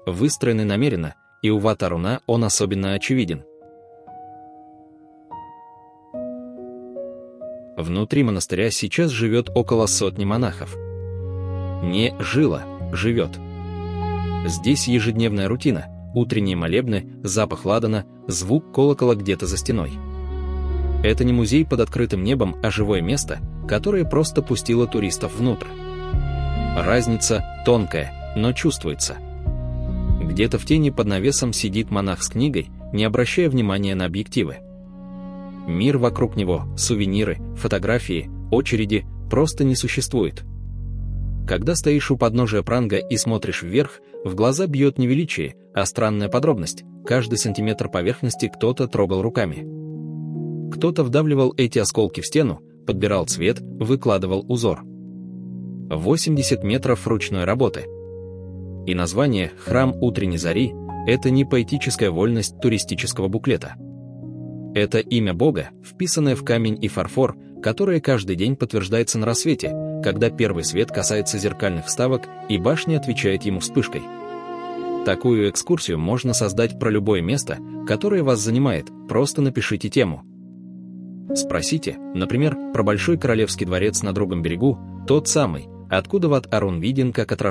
выстроенный намеренно, и у Ват Аруна он особенно очевиден. Внутри монастыря сейчас живет около 100 монахов. Не жило, живет. Здесь ежедневная рутина, утренние молебны, запах ладана, звук колокола где-то за стеной. Это не музей под открытым небом, а живое место, которое просто пустило туристов внутрь. Разница тонкая, но чувствуется. Где-то в тени под навесом сидит монах с книгой, не обращая внимания на объективы. Мир вокруг него, сувениры, фотографии, очереди просто не существует. Когда стоишь у подножия пранга и смотришь вверх, в глаза бьет не величие, а странная подробность. Каждый сантиметр поверхности кто-то трогал руками. Кто-то вдавливал эти осколки в стену, подбирал цвет, выкладывал узор. 80 метров ручной работы. И название «Храм утренней зари» — это не поэтическая вольность туристического буклета. Это имя Бога, вписанное в камень и фарфор, которое каждый день подтверждается на рассвете, когда первый свет касается зеркальных вставок и башня отвечает ему вспышкой. Такую экскурсию можно создать про любое место, которое вас занимает, просто напишите тему. Спросите, например, про Большой Королевский дворец на другом берегу, тот самый, откуда Ват Арун виден как отражение